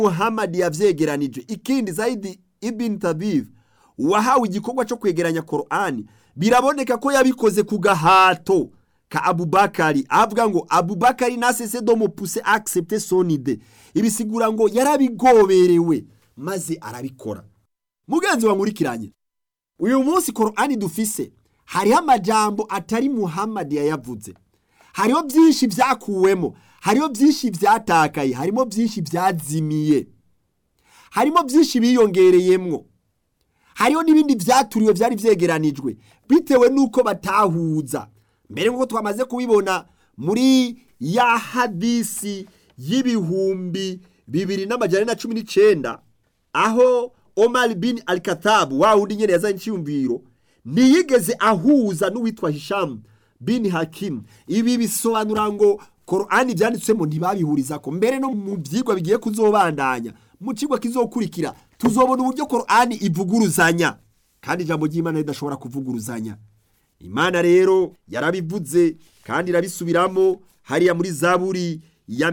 Muhammad yavyegeranije. Ikindi Zaid ibn Tabib wahawe igikorwa cyo kwegeranya Qur'ani biraboneka ko yabikoze ku gahato ka Abubakari, avuga ngo Abubakari nasese do mupuse accepter son idée. Ibisigura ngo yarabigoberewe maze arabikora. Mugenzi wankurikiranye, uyu munsi Qur'ani dufise hariho amajambo atari Muhammad yayavuze, hariho byinshi vyakuwemo, hariho byinshi vyatakaye, harimo byinshi vyazimiye, harimo byinshi biyongereyemwo, hariho n'ibindi vyaturiwe vyari vyegeranijwe bitewe nuko batahuza. Mbere nkuko twamaze kubibona muri ya hadisi y'ibihumbi 219 aho Omar bin al-Khattab wa undi nyene yazanye cyumviro niyigeze ahuza n'uwitwa Hisham bin Hakim. Ibi bisobanura ngo Qur'ani byanditswemo ntibabihuriza ko. Mbere no mu byigwa bigiye kuzobandanya mu kigwa kizokurikira tuzobona uburyo Qur'ani ivuguruzanya, kandi ijambo ry'Imana ridashobora kuvuguruzanya. Imana rero yarabivuze kandi irabisubiramo hariya muri Zaburi ya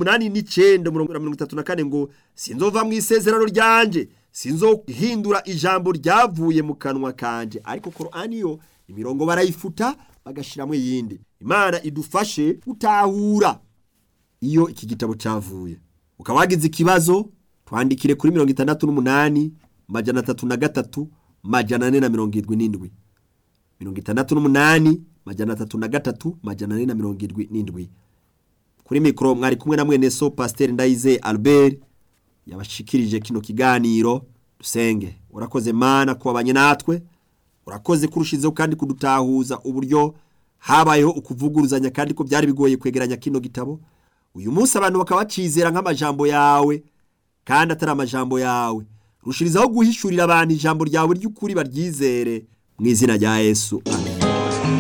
89:34 ngo sinzova mu isezerano ryanje, sinzohindura ijambo ryavuye mu kanwa kanje. Ariko Qur'ani yo imirongo barayifuta bagashiramo yindi. Imana idufashe gutahura iyo iki gitabo cyavuye. Ukawagize ikibazo twandikire kuri 68 majana 33 majana 477 68 majana 33 majana 477. Kuri mikro mwari kumwe na mwene so Pasteur Ndayize Albert yabashikirije kino kiganiro. Dusenge. Urakoze Mana ko abanye natwe, urakoze kurushizeho kandi kudutahuza uburyo habayeho ukuvuguruzanya kandi ko byari bigoye kwegeranya kino gitabo. Uyu munsi abantu bakabacizera nk'amajambo yawe kandi atari amajambo yawe. Rushirizaho guhishurira abantu ijambo ryawe ry'ukuri baryizere mu izina rya Yesu. Amen.